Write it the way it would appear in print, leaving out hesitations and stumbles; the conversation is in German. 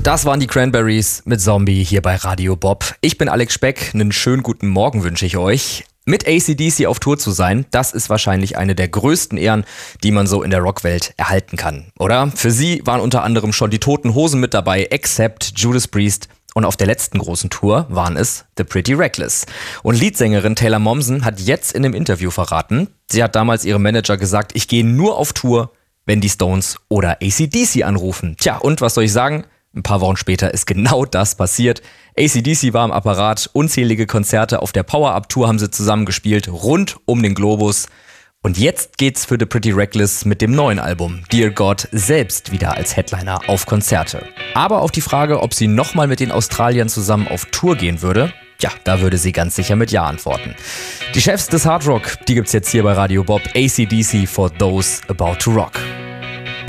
Das waren die Cranberries mit Zombie hier bei Radio Bob. Ich bin Alex Speck, einen schönen guten Morgen wünsche ich euch. Mit AC/DC auf Tour zu sein, das ist wahrscheinlich eine der größten Ehren, die man so in der Rockwelt erhalten kann, oder? Für sie waren unter anderem schon die Toten Hosen mit dabei, Accept, Judas Priest und auf der letzten großen Tour waren es The Pretty Reckless. Und Leadsängerin Taylor Momsen hat jetzt in einem Interview verraten, sie hat damals ihrem Manager gesagt, ich gehe nur auf Tour, wenn die Stones oder AC/DC anrufen. Tja, und was soll ich sagen? Ein paar Wochen später ist genau das passiert. AC/DC war am Apparat, unzählige Konzerte auf der Power-Up-Tour haben sie zusammengespielt, rund um den Globus. Und jetzt geht's für The Pretty Reckless mit dem neuen Album Dear God selbst wieder als Headliner auf Konzerte. Aber auf die Frage, ob sie nochmal mit den Australiern zusammen auf Tour gehen würde, ja, da würde sie ganz sicher mit Ja antworten. Die Chefs des Hard Rock, die gibt's jetzt hier bei Radio Bob, AC/DC for Those About to Rock.